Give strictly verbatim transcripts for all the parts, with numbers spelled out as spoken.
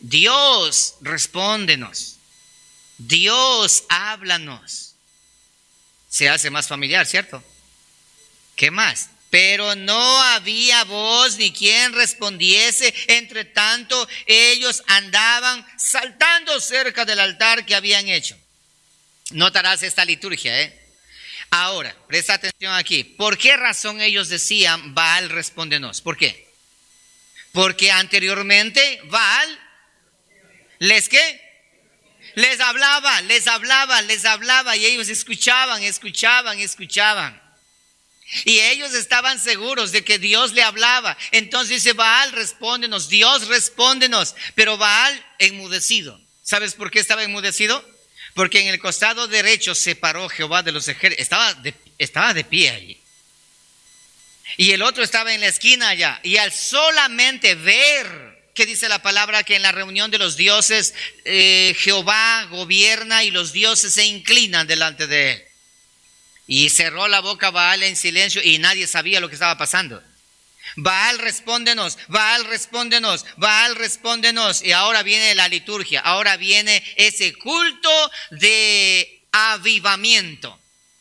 Dios, respóndenos. Dios, háblanos. Se hace más familiar, ¿cierto? ¿Qué más? Pero no había voz ni quien respondiese. Entre tanto, ellos andaban saltando cerca del altar que habían hecho. Notarás esta liturgia, ¿eh? Ahora, presta atención aquí. ¿Por qué razón ellos decían, Baal, respóndenos? ¿Por qué? Porque anteriormente Baal, ¿les qué? Les hablaba, les hablaba, les hablaba y ellos escuchaban, escuchaban, escuchaban. Y ellos estaban seguros de que Dios le hablaba. Entonces dice, Baal, respóndenos, Dios, respóndenos. Pero Baal enmudecido. ¿Sabes por qué estaba enmudecido? Porque en el costado derecho se paró Jehová de los ejércitos. Estaba de, estaba de pie allí. Y el otro estaba en la esquina allá. Y al solamente ver, ¿qué dice la palabra? Que en la reunión de los dioses, eh, Jehová gobierna y los dioses se inclinan delante de él. Y cerró la boca Baal en silencio y nadie sabía lo que estaba pasando. Baal, respóndenos, Baal, respóndenos, Baal, respóndenos. Y ahora viene la liturgia, ahora viene ese culto de avivamiento.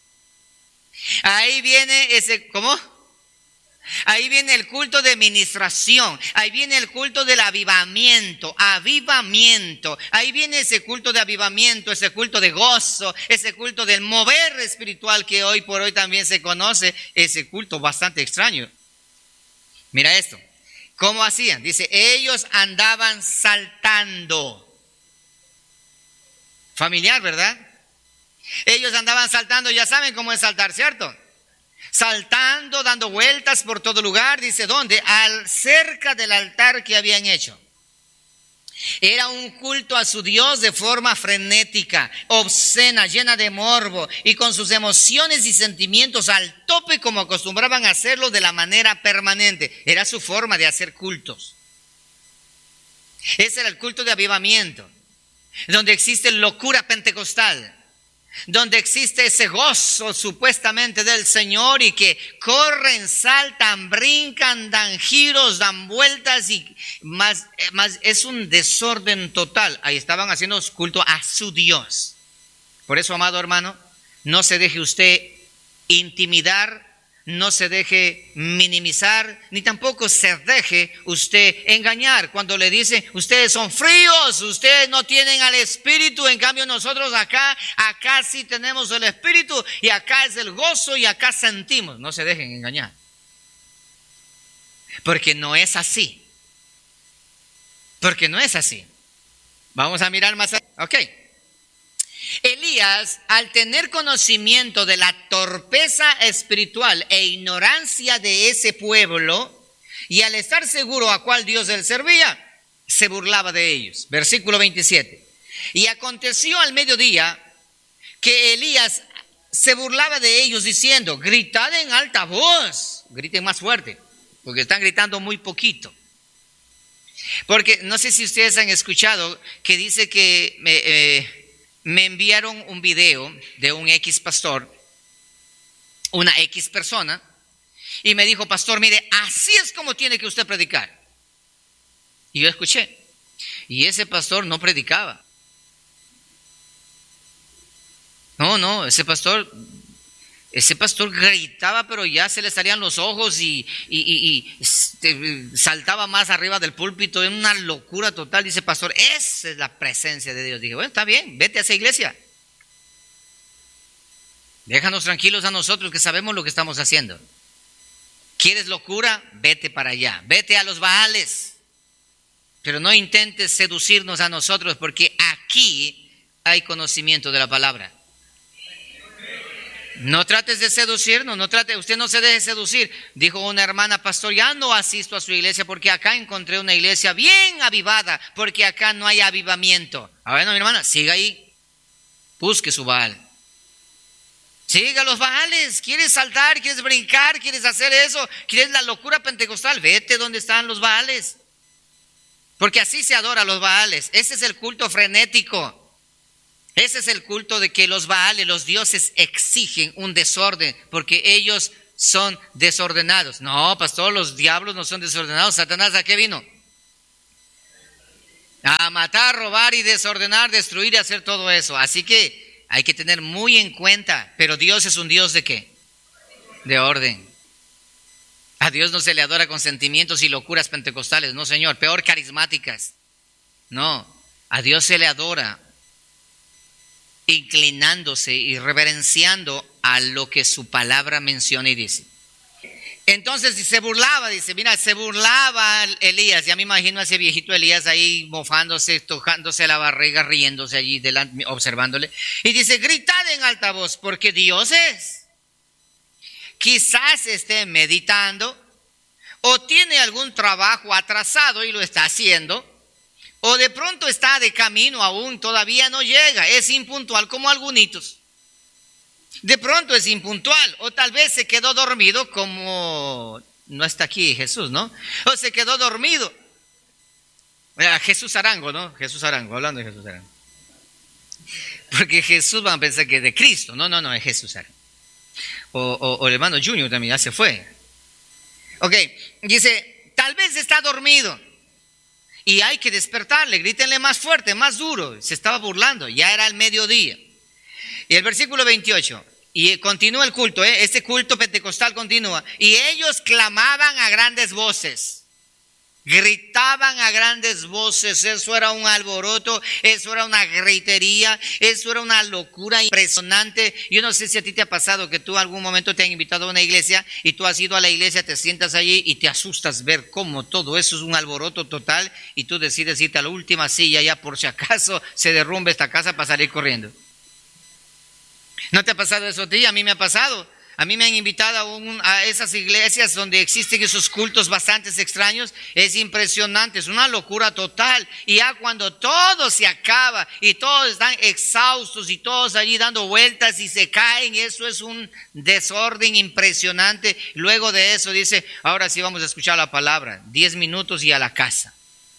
Ahí viene ese, ¿cómo? Ahí viene el culto de ministración, ahí viene el culto del avivamiento, avivamiento, ahí viene ese culto de avivamiento, ese culto de gozo, ese culto del mover espiritual que hoy por hoy también se conoce, ese culto bastante extraño. Mira esto, ¿cómo hacían? Dice, ellos andaban saltando. Familiar, ¿verdad? Ellos andaban saltando, ya saben cómo es saltar, ¿cierto? Saltando, dando vueltas por todo lugar, dice, ¿dónde? Al, cerca del altar que habían hecho. Era un culto a su Dios de forma frenética, obscena, llena de morbo y con sus emociones y sentimientos al tope como acostumbraban a hacerlo de la manera permanente. Era su forma de hacer cultos. Ese era el culto de avivamiento, donde existe locura pentecostal, donde existe ese gozo supuestamente del Señor y que corren, saltan, brincan, dan giros, dan vueltas y más, más es un desorden total. Ahí estaban haciendo culto a su Dios. Por eso, amado hermano, no se deje usted intimidar, no se deje minimizar, ni tampoco se deje usted engañar cuando le dicen, ustedes son fríos, ustedes no tienen al Espíritu, en cambio nosotros acá, acá sí tenemos el Espíritu y acá es el gozo y acá sentimos. No se dejen engañar, porque no es así, porque no es así. Vamos a mirar más adelante. Ok. Elías, al tener conocimiento de la torpeza espiritual e ignorancia de ese pueblo, y al estar seguro a cuál Dios él servía, se burlaba de ellos. Versículo veintisiete. Y aconteció al mediodía que Elías se burlaba de ellos diciendo, gritad en alta voz, griten más fuerte, porque están gritando muy poquito. Porque no sé si ustedes han escuchado que dice que me, eh, me enviaron un video de un X pastor, una X persona, y me dijo, pastor, mire, así es como tiene que usted predicar. Y yo escuché, y ese pastor no predicaba. No, no, ese pastor, ese pastor gritaba, pero ya se le salían los ojos y, y, y, y este, saltaba más arriba del púlpito, en una locura total. Dice, pastor, esa es la presencia de Dios. Dije, bueno, está bien, vete a esa iglesia. Déjanos tranquilos a nosotros que sabemos lo que estamos haciendo. ¿Quieres locura? Vete para allá, vete a los Baales. Pero no intentes seducirnos a nosotros, porque aquí hay conocimiento de la palabra. No trates de seducirnos, no trate, usted no se deje seducir. Dijo una hermana, pastor, ya no asisto a su iglesia porque acá encontré una iglesia bien avivada, porque acá no hay avivamiento. A ver, no, mi hermana, siga ahí, busque su Baal. Siga los Baales. ¿Quieres saltar? ¿Quieres brincar? ¿Quieres hacer eso? ¿Quieres la locura pentecostal? Vete donde están los Baales, porque así se adora a los Baales. Ese es el culto frenético. Ese es el culto de que los Baales, los dioses, exigen un desorden porque ellos son desordenados. No, pastor, los diablos no son desordenados. ¿Satanás a qué vino? A matar, robar y desordenar, destruir y hacer todo eso. Así que hay que tener muy en cuenta. Pero Dios es un Dios ¿de qué? De orden. A Dios no se le adora con sentimientos y locuras pentecostales. No, Señor. Peor carismáticas. No. A Dios se le adora inclinándose y reverenciando a lo que su palabra menciona y dice. Entonces si se burlaba, dice, mira, se burlaba Elías. Ya me imagino a ese viejito Elías ahí mofándose, tocándose la barriga, riéndose allí delante, observándole. Y dice, gritad en alta voz, porque Dios es. Quizás esté meditando o tiene algún trabajo atrasado y lo está haciendo. O de pronto está de camino aún, todavía no llega, es impuntual como algunitos. De pronto es impuntual, o tal vez se quedó dormido como no está aquí Jesús, ¿no? O se quedó dormido. Jesús Arango, ¿no? Jesús Arango, hablando de Jesús Arango. Porque Jesús van a pensar que es de Cristo, no, no, no, es Jesús Arango. O, o, o el hermano Junior también, ya se fue. Ok, dice, tal vez está dormido. Y hay que despertarle, grítenle más fuerte, más duro. Se estaba burlando, ya era el mediodía. Y el versículo veintiocho, y continúa el culto, ¿eh? Este culto pentecostal continúa. Y ellos clamaban a grandes voces, gritaban a grandes voces. Eso era un alboroto, eso era una gritería, eso era una locura impresionante. Yo no sé si a ti te ha pasado que tú algún momento te han invitado a una iglesia y tú has ido a la iglesia, te sientas allí y te asustas ver cómo todo eso es un alboroto total y tú decides irte a la última silla ya por si acaso se derrumbe esta casa para salir corriendo. ¿No te ha pasado eso a ti? A mí me ha pasado. A mí me han invitado a, un, a esas iglesias donde existen esos cultos bastante extraños. Es impresionante, es una locura total. Y ya cuando todo se acaba y todos están exhaustos y todos allí dando vueltas y se caen, eso es un desorden impresionante. Luego de eso dice, ahora sí vamos a escuchar la palabra. Diez minutos y a la casa.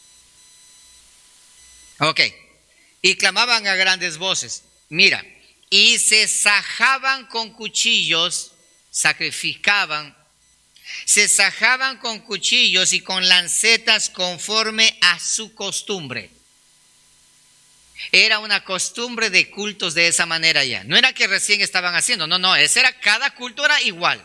Ok. Y clamaban a grandes voces. Mira. Y se sajaban con cuchillos, sacrificaban, se sajaban con cuchillos y con lancetas conforme a su costumbre. Era una costumbre de cultos de esa manera ya. No era que recién estaban haciendo, no, no, ese era, cada culto era igual.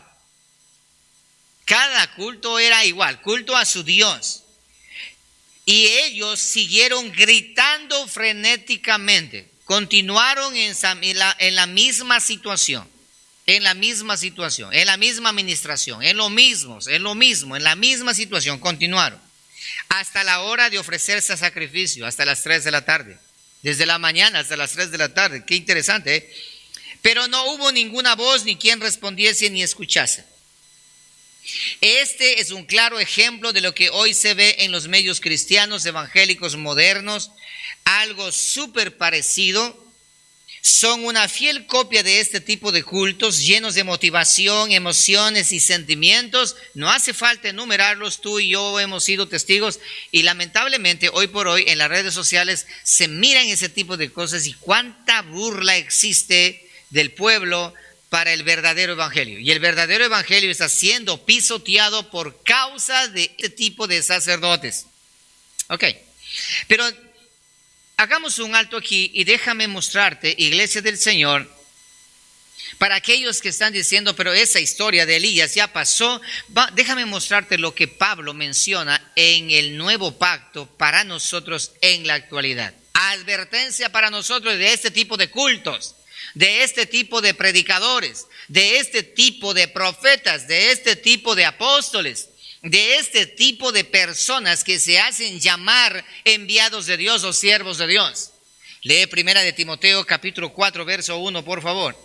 Cada culto era igual, culto a su Dios. Y ellos siguieron gritando frenéticamente. Continuaron en la, en la misma situación, en la misma situación, en la misma administración, en lo mismo, en lo mismo, en la misma situación, continuaron. Hasta la hora de ofrecerse a sacrificio, hasta las tres de la tarde. Desde la mañana hasta las tres de la tarde, qué interesante, ¿eh? Pero no hubo ninguna voz ni quien respondiese ni escuchase. Este es un claro ejemplo de lo que hoy se ve en los medios cristianos evangélicos modernos. Algo súper parecido, son una fiel copia de este tipo de cultos llenos de motivación, emociones y sentimientos. No hace falta enumerarlos, tú y yo hemos sido testigos y lamentablemente hoy por hoy en las redes sociales se miran ese tipo de cosas y cuánta burla existe del pueblo para el verdadero evangelio. Y el verdadero evangelio está siendo pisoteado por causa de este tipo de sacerdotes. Ok, pero hagamos un alto aquí y déjame mostrarte, Iglesia del Señor, para aquellos que están diciendo, pero esa historia de Elías ya pasó, va, déjame mostrarte lo que Pablo menciona en el nuevo pacto para nosotros en la actualidad. Advertencia para nosotros de este tipo de cultos, de este tipo de predicadores, de este tipo de profetas, de este tipo de apóstoles, de este tipo de personas que se hacen llamar enviados de Dios o siervos de Dios. Lee primera de Timoteo capítulo cuatro verso uno, por favor.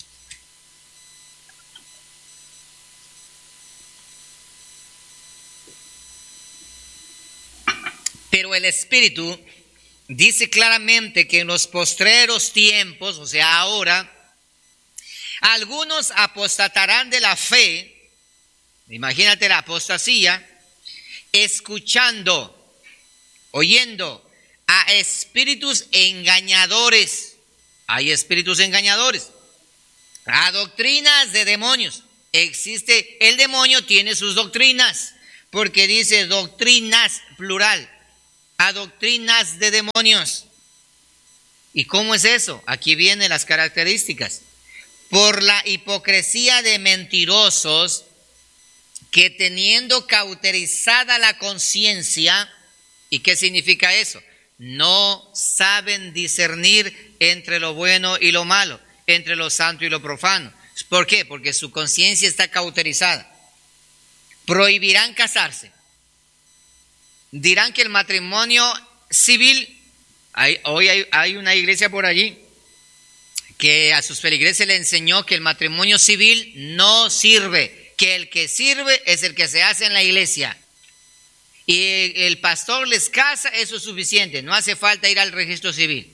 Pero el Espíritu dice claramente que en los postreros tiempos, o sea ahora, algunos apostatarán de la fe. Imagínate la apostasía, escuchando, oyendo a espíritus engañadores. Hay espíritus engañadores, a doctrinas de demonios. Existe, el demonio tiene sus doctrinas, porque dice doctrinas, plural. a doctrinas de demonios. ¿Y cómo es eso? Aquí vienen las características. Por la hipocresía de mentirosos que teniendo cauterizada la conciencia, ¿y qué significa eso? No saben discernir entre lo bueno y lo malo, entre lo santo y lo profano. ¿Por qué? Porque su conciencia está cauterizada. Prohibirán casarse. Dirán que el matrimonio civil, hay, hoy hay, hay una iglesia por allí que a sus feligreses le enseñó que el matrimonio civil no sirve, que el que sirve es el que se hace en la iglesia. Y el pastor les casa, eso es suficiente, no hace falta ir al registro civil.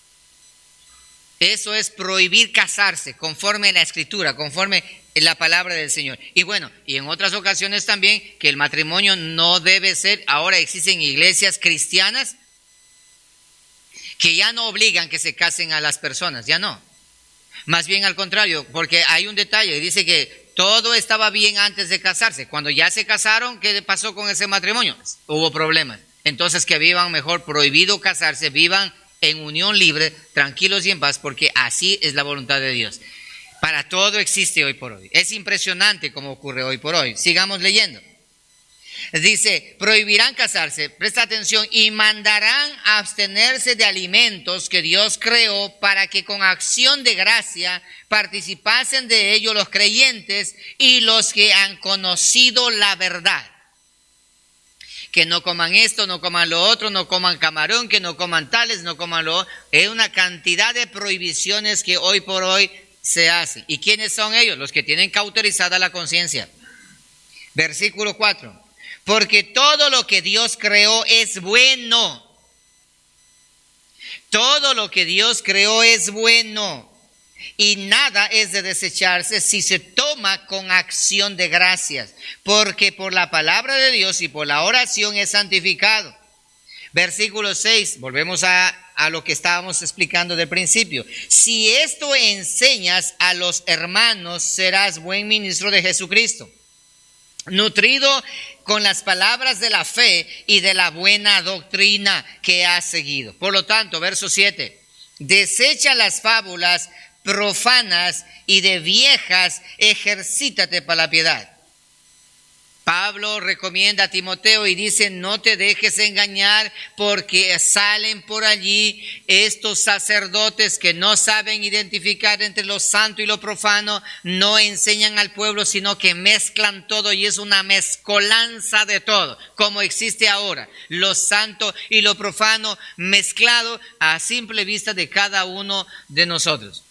Eso es prohibir casarse conforme a la escritura, conforme a la palabra del Señor. Y bueno, y en otras ocasiones también que el matrimonio no debe ser, ahora existen iglesias cristianas que ya no obligan que se casen a las personas, ya no. Más bien al contrario, porque hay un detalle, dice que todo estaba bien antes de casarse. Cuando ya se casaron, ¿qué pasó con ese matrimonio? Hubo problemas. Entonces que vivan mejor, prohibido casarse, vivan en unión libre, tranquilos y en paz, porque así es la voluntad de Dios. Para todo existe hoy por hoy. Es impresionante cómo ocurre hoy por hoy. Sigamos leyendo. Dice, prohibirán casarse, presta atención, y mandarán a abstenerse de alimentos que Dios creó para que con acción de gracia participasen de ello los creyentes y los que han conocido la verdad. Que no coman esto, no coman lo otro, no coman camarón, que no coman tales, no coman lo otro. Es una cantidad de prohibiciones que hoy por hoy se hacen. ¿Y quiénes son ellos? Los que tienen cauterizada la conciencia. Versículo cuatro. Porque todo lo que Dios creó es bueno. Todo lo que Dios creó es bueno. Y nada es de desecharse si se toma con acción de gracias, porque por la palabra de Dios y por la oración es santificado. Versículo seis, volvemos a, a lo que estábamos explicando del principio. Si esto enseñas a los hermanos, serás buen ministro de Jesucristo, nutrido con las palabras de la fe y de la buena doctrina que has seguido. Por lo tanto, verso siete, desecha las fábulas profanas y de viejas, ejercítate para la piedad. Pablo recomienda a Timoteo y dice, no te dejes engañar porque salen por allí estos sacerdotes que no saben identificar entre lo santo y lo profano, no enseñan al pueblo, sino que mezclan todo y es una mezcolanza de todo, como existe ahora, lo santo y lo profano mezclado a simple vista de cada uno de nosotros.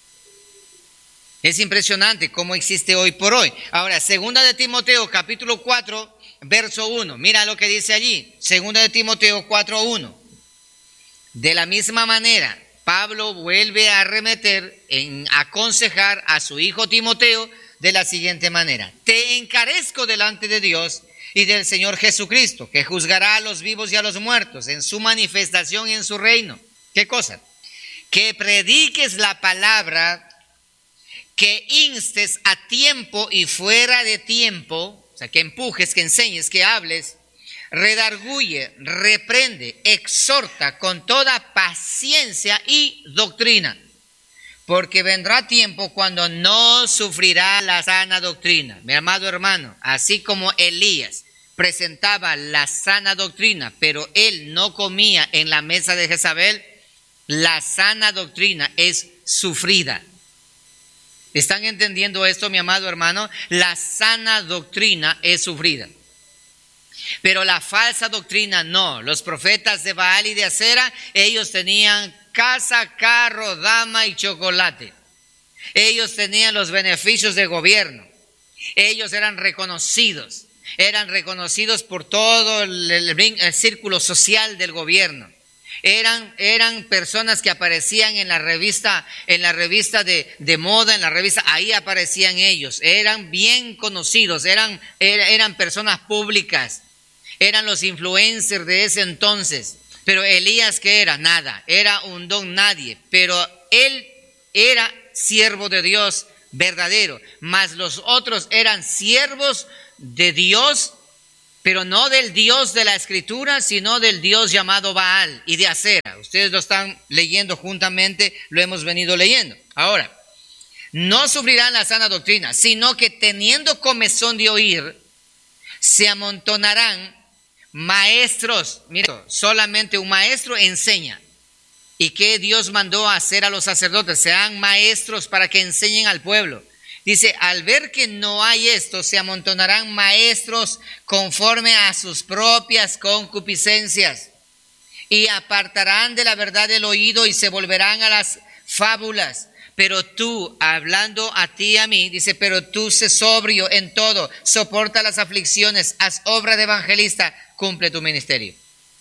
Es impresionante cómo existe hoy por hoy. Ahora, segunda de Timoteo, capítulo cuatro, verso uno. Mira lo que dice allí. Segunda de Timoteo cuatro, uno. De la misma manera, Pablo vuelve a arremeter en aconsejar a su hijo Timoteo de la siguiente manera. Te encarezco delante de Dios y del Señor Jesucristo, que juzgará a los vivos y a los muertos en su manifestación y en su reino. ¿Qué cosa? Que prediques la palabra, que instes a tiempo y fuera de tiempo, o sea, que empujes, que enseñes, que hables, redarguye, reprende, exhorta con toda paciencia y doctrina, porque vendrá tiempo cuando no sufrirá la sana doctrina. Mi amado hermano, así como Elías presentaba la sana doctrina, pero él no comía en la mesa de Jezabel, la sana doctrina es sufrida. ¿Están entendiendo esto, mi amado hermano? La sana doctrina es sufrida. Pero la falsa doctrina no. Los profetas de Baal y de Acera, ellos tenían casa, carro, dama y chocolate. Ellos tenían los beneficios de gobierno. Ellos eran reconocidos. Eran reconocidos por todo el, el, el círculo social del gobierno. Eran, eran personas que aparecían en la revista, en la revista de, de moda, en la revista, ahí aparecían ellos. Eran bien conocidos, eran, eran, eran personas públicas, eran los influencers de ese entonces. Pero Elías, ¿qué era? Nada, era un don nadie, pero él era siervo de Dios verdadero, mas los otros eran siervos de Dios pero no del Dios de la Escritura, sino del Dios llamado Baal y de Acera. Ustedes lo están leyendo juntamente, lo hemos venido leyendo. Ahora, no sufrirán la sana doctrina, sino que teniendo comezón de oír, se amontonarán maestros. Mira, solamente un maestro enseña. ¿Y qué Dios mandó a hacer a los sacerdotes? Sean maestros para que enseñen al pueblo. Dice, al ver que no hay esto, se amontonarán maestros conforme a sus propias concupiscencias y apartarán de la verdad el oído y se volverán a las fábulas. Pero tú, hablando a ti y a mí, dice, pero tú sé sobrio en todo, soporta las aflicciones, haz obra de evangelista, cumple tu ministerio.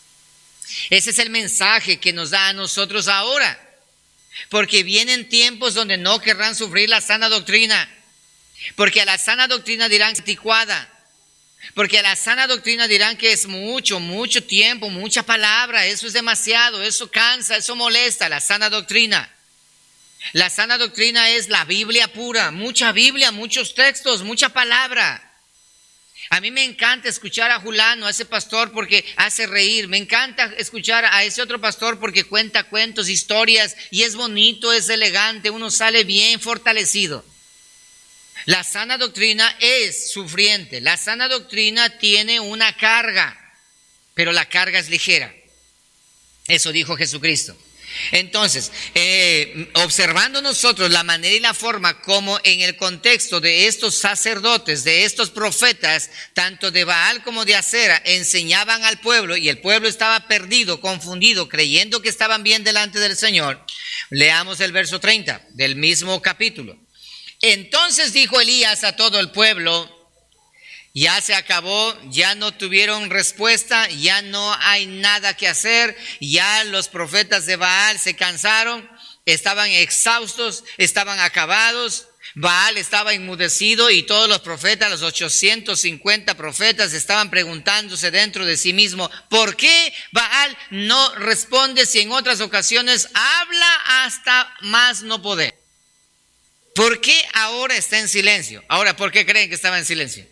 Ese es el mensaje que nos da a nosotros ahora, porque vienen tiempos donde no querrán sufrir la sana doctrina, porque a la sana doctrina dirán anticuada, porque a la sana doctrina dirán que es mucho, mucho tiempo, mucha palabra, eso es demasiado, eso cansa, eso molesta. La sana doctrina. La sana doctrina es la Biblia pura, mucha Biblia, muchos textos, mucha palabra. A mí me encanta escuchar a Julano, a ese pastor, porque hace reír. Me encanta escuchar a ese otro pastor porque cuenta cuentos, historias, y es bonito, es elegante, uno sale bien fortalecido. La sana doctrina es sufriente, la sana doctrina tiene una carga, pero la carga es ligera. Eso dijo Jesucristo. Entonces, eh, observando nosotros la manera y la forma como en el contexto de estos sacerdotes, de estos profetas, tanto de Baal como de Acera, enseñaban al pueblo y el pueblo estaba perdido, confundido, creyendo que estaban bien delante del Señor, leamos el verso treinta del mismo capítulo. Entonces dijo Elías a todo el pueblo, ya se acabó, ya no tuvieron respuesta, ya no hay nada que hacer, ya los profetas de Baal se cansaron, estaban exhaustos, estaban acabados, Baal estaba enmudecido y todos los profetas, los ochocientos cincuenta profetas estaban preguntándose dentro de sí mismo, ¿por qué Baal no responde si en otras ocasiones habla hasta más no poder? ¿Por qué ahora está en silencio? Ahora, ¿por qué creen que estaba en silencio?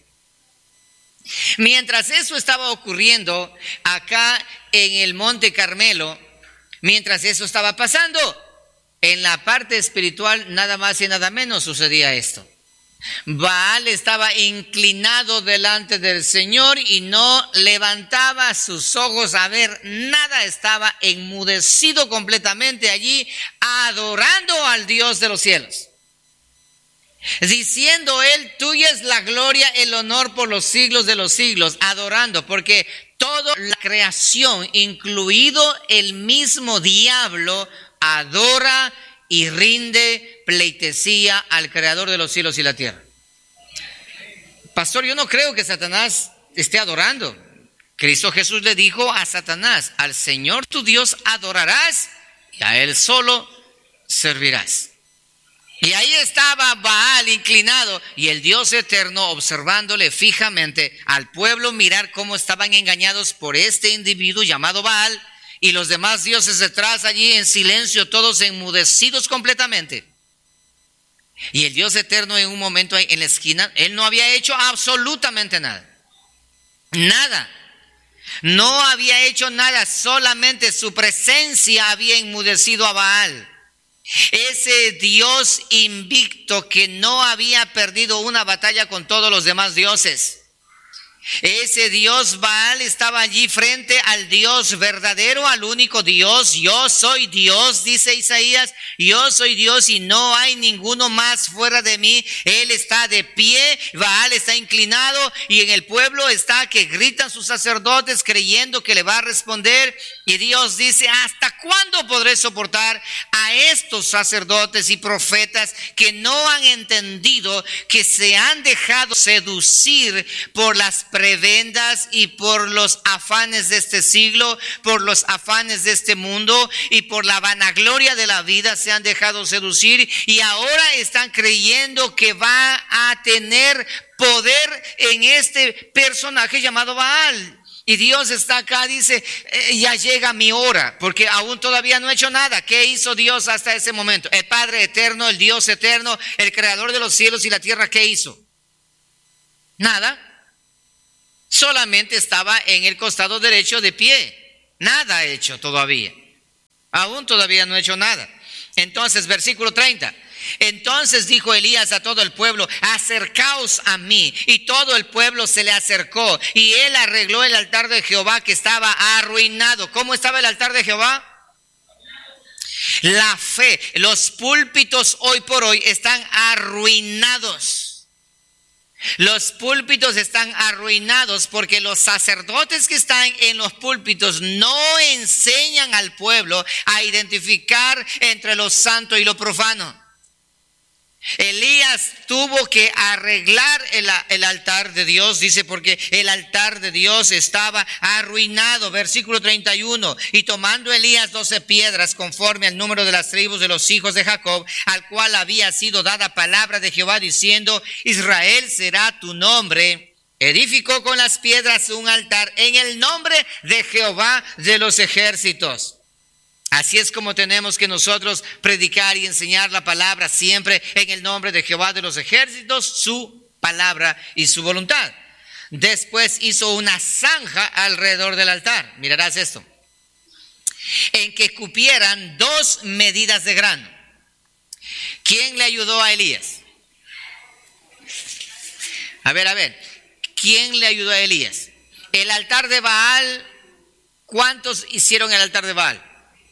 Mientras eso estaba ocurriendo acá en el Monte Carmelo, mientras eso estaba pasando, en la parte espiritual nada más y nada menos sucedía esto. Baal estaba inclinado delante del Señor y no levantaba sus ojos a ver nada, estaba enmudecido completamente allí, adorando al Dios de los cielos. Diciendo él, tuya es la gloria, el honor por los siglos de los siglos, adorando, porque toda la creación, incluido el mismo diablo, adora y rinde pleitesía al creador de los cielos y la tierra. Pastor, yo no creo que Satanás esté adorando. Cristo Jesús le dijo a Satanás, al Señor tu Dios adorarás y a él solo servirás. Y ahí estaba Baal inclinado y el Dios eterno observándole fijamente al pueblo, mirar cómo estaban engañados por este individuo llamado Baal y los demás dioses detrás allí en silencio, todos enmudecidos completamente. Y el Dios eterno en un momento en la esquina, él no había hecho absolutamente nada. Nada. No había hecho nada, solamente su presencia había enmudecido a Baal. Ese Dios invicto que no había perdido una batalla con todos los demás dioses. Ese Dios Baal estaba allí frente al Dios verdadero, al único Dios. Yo soy Dios, dice Isaías, yo soy Dios y no hay ninguno más fuera de mí. Él está de pie, Baal está inclinado y en el pueblo está que gritan sus sacerdotes creyendo que le va a responder. Y Dios dice, ¿hasta cuándo podré soportar a estos sacerdotes y profetas que no han entendido, que se han dejado seducir por las prebendas y por los afanes de este siglo, por los afanes de este mundo y por la vanagloria de la vida se han dejado seducir y ahora están creyendo que va a tener poder en este personaje llamado Baal? Y Dios está acá, dice, eh, ya llega mi hora, porque aún todavía no he hecho nada. ¿Qué hizo Dios hasta ese momento? El Padre eterno, el Dios eterno, el creador de los cielos y la tierra, ¿qué hizo? Nada. Solamente estaba en el costado derecho de pie. Nada hecho todavía. Aún todavía no ha hecho nada. Entonces, versículo treinta. Entonces dijo Elías a todo el pueblo: acercaos a mí. Y todo el pueblo se le acercó. Y él arregló el altar de Jehová, que estaba arruinado. ¿Cómo estaba el altar de Jehová? La fe. Los púlpitos hoy por hoy están arruinados. Los púlpitos están arruinados porque los sacerdotes que están en los púlpitos no enseñan al pueblo a identificar entre lo santo y lo profano. Elías tuvo que arreglar el, el altar de Dios, dice, porque el altar de Dios estaba arruinado. Versículo treinta y uno. Y tomando Elías doce piedras conforme al número de las tribus de los hijos de Jacob, al cual había sido dada palabra de Jehová diciendo: Israel será tu nombre, edificó con las piedras un altar en el nombre de Jehová de los ejércitos. Así es como tenemos que nosotros predicar y enseñar la palabra, siempre en el nombre de Jehová de los ejércitos, su palabra y su voluntad. Después hizo una zanja alrededor del altar. Mirarás esto. En que cupieran dos medidas de grano. ¿Quién le ayudó a Elías? A ver, a ver. ¿Quién le ayudó a Elías? El altar de Baal. ¿Cuántos hicieron el altar de Baal?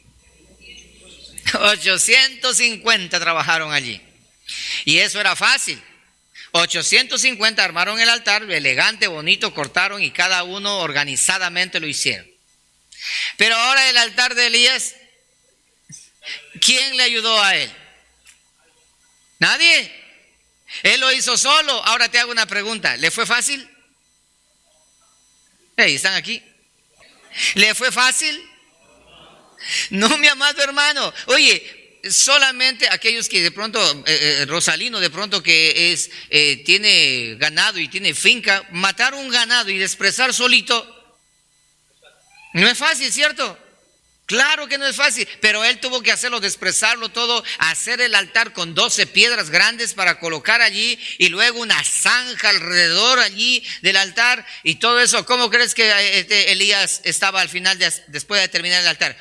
ochocientos cincuenta trabajaron allí. Y eso era fácil. ochocientos cincuenta armaron el altar, elegante, bonito, cortaron y cada uno organizadamente lo hicieron. Pero ahora el altar de Elías, ¿quién le ayudó a él? Nadie. Él lo hizo solo. Ahora te hago una pregunta. ¿Le fue fácil? Hey, ¿están aquí? ¿Le fue fácil? No, mi amado hermano. Oye, solamente aquellos que de pronto, eh, Rosalino de pronto que es eh, tiene ganado y tiene finca, matar un ganado y desprezar solito, no es fácil, ¿cierto? Claro que no es fácil, pero él tuvo que hacerlo, desprezarlo todo, hacer el altar con doce piedras grandes para colocar allí y luego una zanja alrededor allí del altar y todo eso. ¿Cómo crees que este Elías estaba al final, de, después de terminar el altar?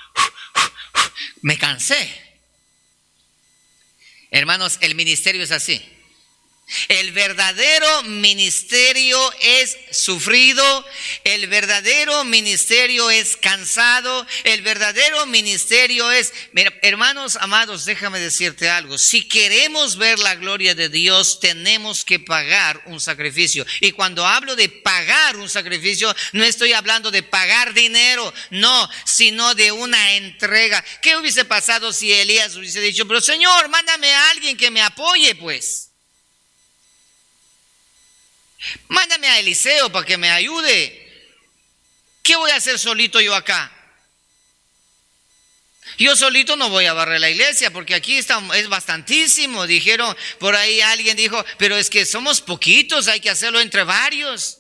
Me cansé. Hermanos, el ministerio es así. El verdadero ministerio es sufrido, el verdadero ministerio es cansado, el verdadero ministerio es... Mira, hermanos amados, déjame decirte algo. Si queremos ver la gloria de Dios, tenemos que pagar un sacrificio. Y cuando hablo de pagar un sacrificio, no estoy hablando de pagar dinero, no, sino de una entrega. ¿Qué hubiese pasado si Elías hubiese dicho: pero Señor, mándame a alguien que me apoye, pues? Mándame a Eliseo para que me ayude. ¿Qué voy a hacer solito yo acá? Yo solito no voy a barrer la iglesia porque aquí está, es bastantísimo. Dijeron, por ahí alguien dijo, pero es que somos poquitos, hay que hacerlo entre varios.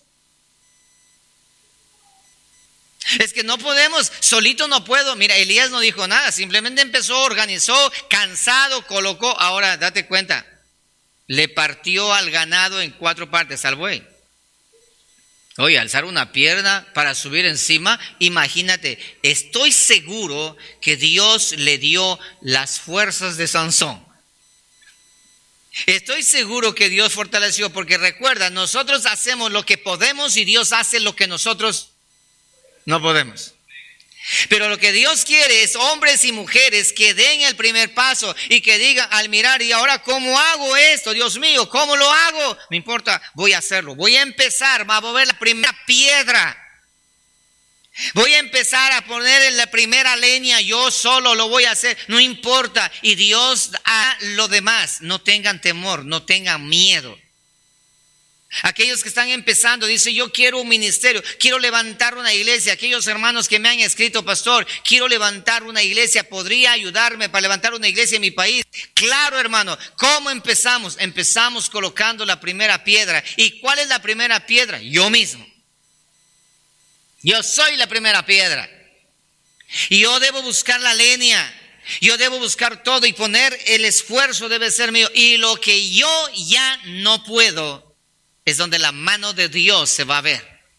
Es que no podemos, solito no puedo. Mira, Elías no dijo nada, simplemente empezó, organizó, cansado, colocó. Ahora date cuenta. Le partió al ganado en cuatro partes, al buey. Oye, alzar una pierna para subir encima, imagínate, estoy seguro que Dios le dio las fuerzas de Sansón. Estoy seguro que Dios fortaleció, porque recuerda, nosotros hacemos lo que podemos y Dios hace lo que nosotros no podemos. Pero lo que Dios quiere es hombres y mujeres que den el primer paso y que digan al mirar, y ahora ¿cómo hago esto? Dios mío, ¿cómo lo hago? No importa, voy a hacerlo, voy a empezar, va a mover la primera piedra. Voy a empezar a poner en la primera leña, yo solo lo voy a hacer, no importa. Y Dios hará lo demás, no tengan temor, no tengan miedo. Aquellos que están empezando, dice, yo quiero un ministerio, quiero levantar una iglesia. Aquellos hermanos que me han escrito, pastor, quiero levantar una iglesia, ¿podría ayudarme para levantar una iglesia en mi país? Claro, hermano. ¿Cómo empezamos? Empezamos colocando la primera piedra. ¿Y cuál es la primera piedra? Yo mismo. Yo soy la primera piedra. Y yo debo buscar la leña. Yo debo buscar todo y poner el esfuerzo debe ser mío. Y lo que yo ya no puedo, es donde la mano de Dios se va a ver.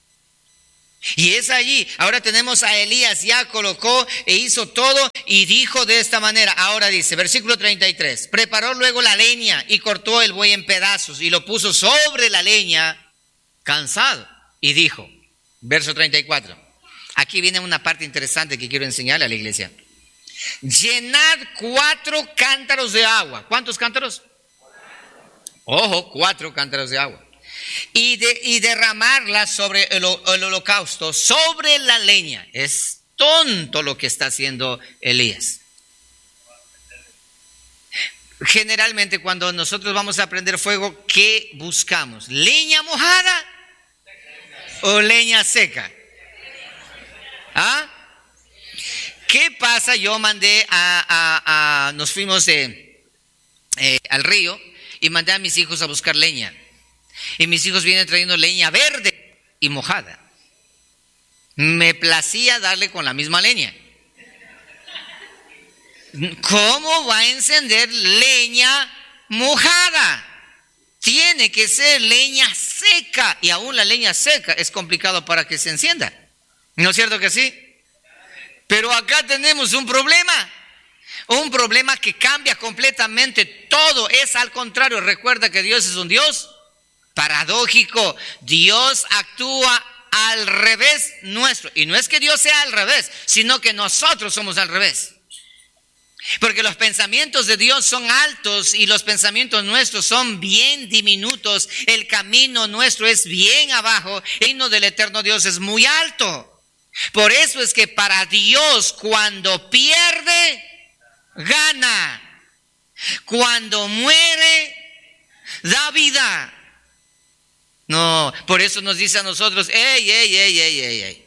Y es allí, ahora tenemos a Elías, ya colocó e hizo todo y dijo de esta manera. Ahora dice, versículo treinta y tres, preparó luego la leña y cortó el buey en pedazos y lo puso sobre la leña cansado. Y dijo, verso treinta y cuatro, aquí viene una parte interesante que quiero enseñarle a la iglesia. Llenad cuatro cántaros de agua. ¿Cuántos cántaros? Ojo, cuatro cántaros de agua. Y, de, y derramarla sobre el, el holocausto, sobre la leña. Es tonto lo que está haciendo Elías. Generalmente cuando nosotros vamos a prender fuego, ¿qué buscamos? ¿Leña mojada o leña seca? ¿Ah? ¿Qué pasa? Yo mandé a, a, a nos fuimos de, eh, al río y mandé a mis hijos a buscar leña. Y mis hijos vienen trayendo leña verde y mojada. Me placía darle con la misma leña. ¿Cómo va a encender leña mojada? Tiene que ser leña seca. Y aún la leña seca es complicado para que se encienda. ¿No es cierto que sí? Pero acá tenemos un problema. Un problema que cambia completamente todo. Es al contrario. Recuerda que Dios es un Dios paradójico. Dios actúa al revés nuestro. Y no es que Dios sea al revés, sino que nosotros somos al revés. Porque los pensamientos de Dios son altos y los pensamientos nuestros son bien diminutos. El camino nuestro es bien abajo. El reino del eterno Dios es muy alto. Por eso es que para Dios, cuando pierde, gana. Cuando muere, da vida. No, por eso nos dice a nosotros, ey, ey, ey, ey, ey, ey.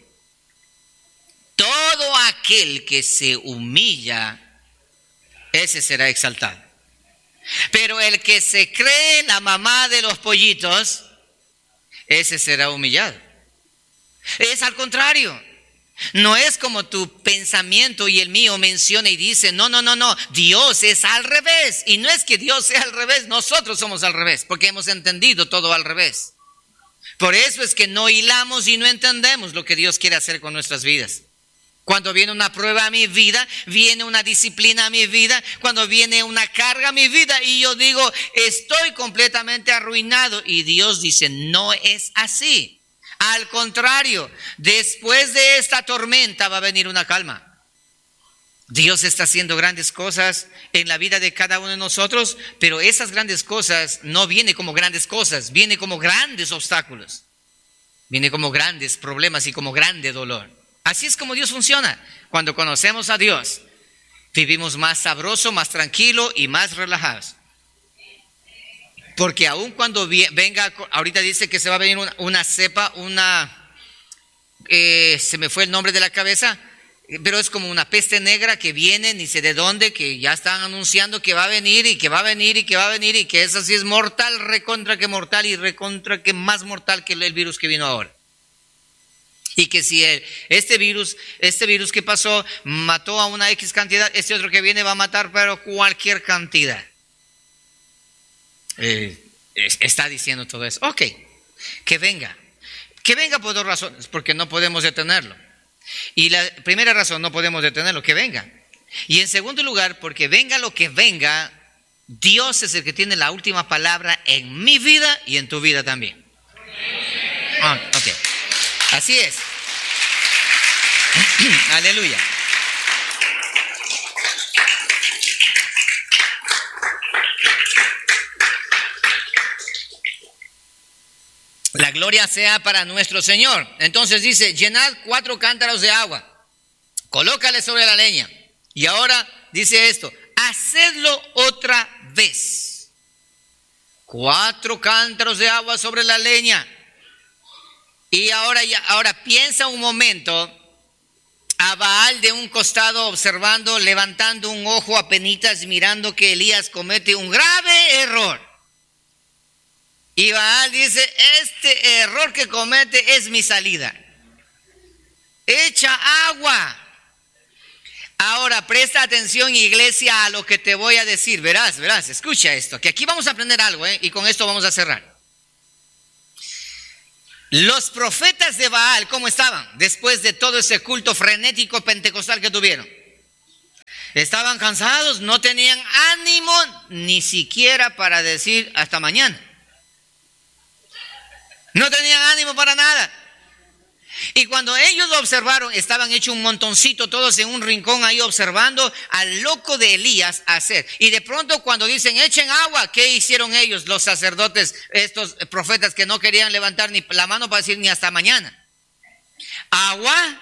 Todo aquel que se humilla, ese será exaltado. Pero el que se cree la mamá de los pollitos, ese será humillado. Es al contrario. No es como tu pensamiento y el mío menciona y dice, no, no, no, no, Dios es al revés. Y no es que Dios sea al revés, nosotros somos al revés, porque hemos entendido todo al revés. Por eso es que no hilamos y no entendemos lo que Dios quiere hacer con nuestras vidas. Cuando viene una prueba a mi vida, viene una disciplina a mi vida, cuando viene una carga a mi vida y yo digo, estoy completamente arruinado. Y Dios dice, no es así. Al contrario, después de esta tormenta va a venir una calma. Dios está haciendo grandes cosas en la vida de cada uno de nosotros, pero esas grandes cosas no vienen como grandes cosas, vienen como grandes obstáculos, vienen como grandes problemas y como grande dolor. Así es como Dios funciona. Cuando conocemos a Dios, vivimos más sabroso, más tranquilo y más relajados. Porque aun cuando venga, ahorita dice que se va a venir una, una cepa, una, eh, se me fue el nombre de la cabeza, pero es como una peste negra que viene, ni sé de dónde, que ya están anunciando que va a venir y que va a venir y que va a venir y que esa sí es mortal, recontra que mortal y recontra que más mortal que el virus que vino ahora. Y que si el, este virus, este virus que pasó mató a una X cantidad, este otro que viene va a matar pero cualquier cantidad. Eh, está diciendo todo eso. Ok, que venga. Que venga por dos razones, porque no podemos detenerlo. Y la primera razón, no podemos detenerlo, que venga. Y en segundo lugar, porque venga lo que venga, Dios es el que tiene la última palabra en mi vida y en tu vida también. Ah, ok. Así es. Aleluya. La gloria sea para nuestro Señor. Entonces dice, llenad cuatro cántaros de agua, colócale sobre la leña. Y ahora dice esto, hacedlo otra vez. Cuatro cántaros de agua sobre la leña. Y ahora, ya, ahora piensa un momento a Baal de un costado observando, levantando un ojo apenitas, mirando que Elías comete un grave error. Y Baal dice, este error que comete es mi salida. Echa agua. Ahora presta atención, iglesia, a lo que te voy a decir. Verás, verás, escucha esto, que aquí vamos a aprender algo, ¿eh? Y con esto vamos a cerrar. Los profetas de Baal, ¿cómo estaban? Después de todo ese culto frenético pentecostal que tuvieron. Estaban cansados, no tenían ánimo ni siquiera para decir hasta mañana. No tenían ánimo para nada. Y cuando ellos lo observaron, estaban hechos un montoncito, todos en un rincón ahí observando al loco de Elías hacer. Y de pronto cuando dicen, echen agua, ¿qué hicieron ellos, los sacerdotes, estos profetas que no querían levantar ni la mano para decir ni hasta mañana? ¿Agua?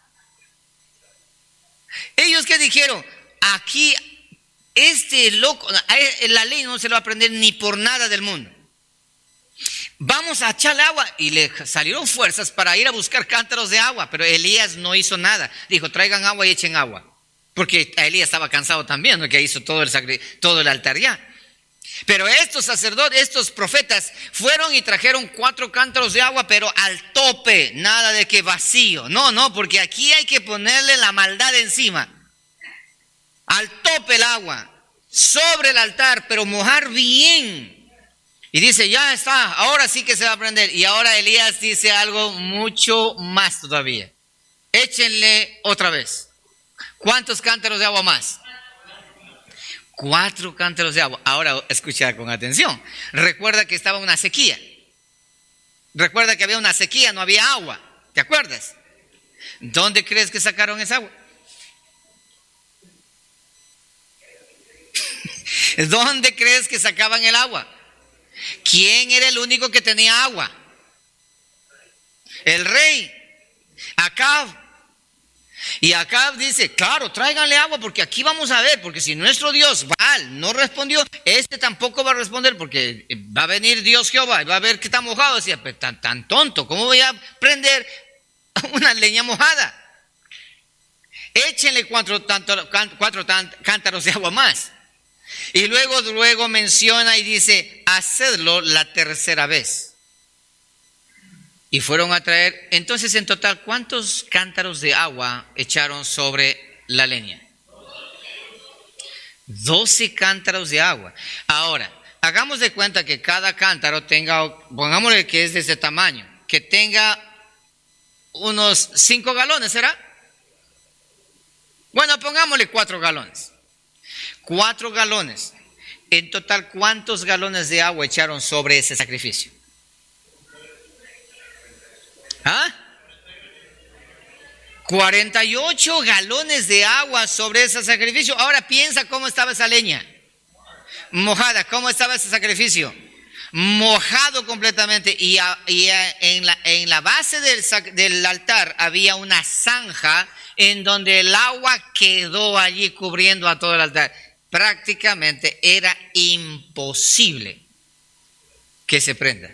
¿Ellos qué dijeron? Aquí, este loco, la ley no se lo va a aprender ni por nada del mundo. Vamos a echarle agua. Y le salieron fuerzas para ir a buscar cántaros de agua. Pero Elías no hizo nada. Dijo, traigan agua y echen agua. Porque Elías estaba cansado también, ¿no? Que hizo todo el, sacri- todo el altar ya. Pero estos sacerdotes, estos profetas, fueron y trajeron cuatro cántaros de agua, pero al tope. Nada de que vacío. No, no, porque aquí hay que ponerle la maldad encima. Al tope el agua. Sobre el altar, pero mojar bien. Y dice, ya está, ahora sí que se va a prender. Y ahora Elías dice algo mucho más todavía. Échenle otra vez. ¿Cuántos cántaros de agua más? Cuatro cántaros de agua. Ahora escucha con atención. Recuerda que estaba una sequía. Recuerda que había una sequía, no había agua. ¿Te acuerdas? ¿Dónde crees que sacaron esa agua? ¿Dónde crees que sacaban el agua? ¿Quién era el único que tenía agua? El rey Acab. Y Acab dice, claro, tráiganle agua porque aquí vamos a ver, porque si nuestro Dios Baal no respondió, este tampoco va a responder porque va a venir Dios Jehová y va a ver que está mojado. Decía, pero tan, tan tonto, ¿cómo voy a prender una leña mojada? Échenle cuatro, tanto, cuatro cántaros de agua más. Y luego, luego menciona y dice, hacedlo la tercera vez. Y fueron a traer, entonces en total, ¿cuántos cántaros de agua echaron sobre la leña? Doce cántaros de agua. Ahora, hagamos de cuenta que cada cántaro tenga, pongámosle que es de ese tamaño, que tenga unos cinco galones, ¿será? Bueno, pongámosle cuatro galones. Cuatro galones. En total, ¿cuántos galones de agua echaron sobre ese sacrificio? ¿Ah? cuarenta y ocho galones de agua sobre ese sacrificio. Ahora piensa cómo estaba esa leña. Mojada. ¿Cómo estaba ese sacrificio? Mojado completamente. Y, a, y a, en, la, en la base del, del altar había una zanja en donde el agua quedó allí cubriendo a todo el altar. Prácticamente era imposible que se prenda.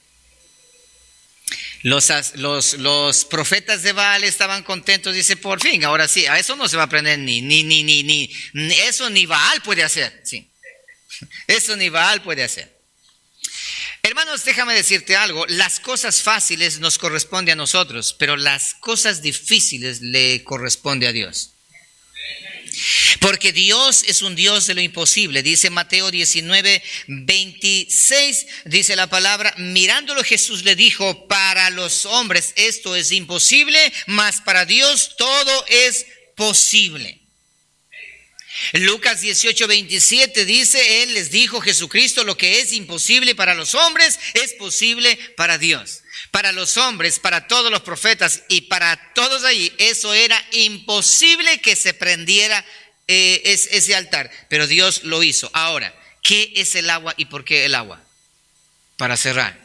Los, los, los profetas de Baal estaban contentos, dice, por fin, ahora sí, a eso no se va a prender ni, ni, ni, ni, ni, eso ni Baal puede hacer, sí. Eso ni Baal puede hacer. Hermanos, déjame decirte algo, las cosas fáciles nos corresponden a nosotros, pero las cosas difíciles le corresponde a Dios. Porque Dios es un Dios de lo imposible. Dice Mateo diecinueve, veintiséis, dice la palabra, mirándolo Jesús le dijo, para los hombres esto es imposible, mas para Dios todo es posible. Lucas dieciocho, veintisiete dice, Él les dijo, Jesucristo, lo que es imposible para los hombres es posible para Dios. Para los hombres, para todos los profetas y para todos allí, eso era imposible que se prendiera eh, es, ese altar. Pero Dios lo hizo. Ahora, ¿qué es el agua y por qué el agua? Para cerrar.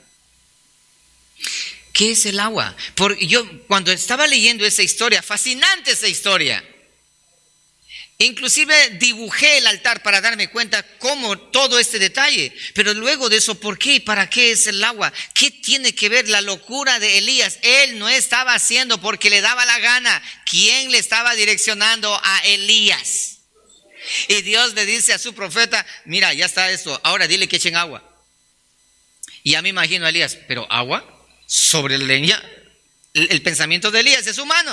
¿Qué es el agua? Porque yo cuando estaba leyendo esa historia, fascinante esa historia. Inclusive dibujé el altar para darme cuenta cómo todo este detalle. Pero luego de eso, ¿por qué y para qué es el agua? ¿Qué tiene que ver la locura de Elías? Él no estaba haciendo porque le daba la gana. ¿Quién le estaba direccionando a Elías? Y Dios le dice a su profeta, mira, ya está esto, ahora dile que echen agua. Y ya me imagino a Elías, ¿pero agua? ¿Sobre leña? El, el pensamiento de Elías es humano.